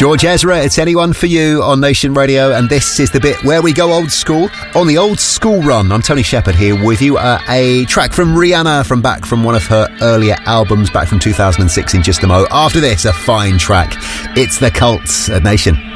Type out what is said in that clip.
George Ezra, It's Anyone For You on Nation Radio, and this is the bit where we go old school on the old school run. I'm Tony Shepherd here with you. A track from Rihanna back from one of her earlier albums back from 2006 in just a mo. After this, a fine track. It's The Cults at Nation.